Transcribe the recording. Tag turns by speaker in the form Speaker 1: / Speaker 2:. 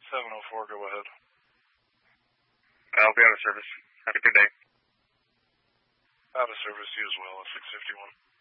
Speaker 1: 704, go ahead.
Speaker 2: I'll be out of service. Have a good day.
Speaker 1: Out of service, you as well, at 651.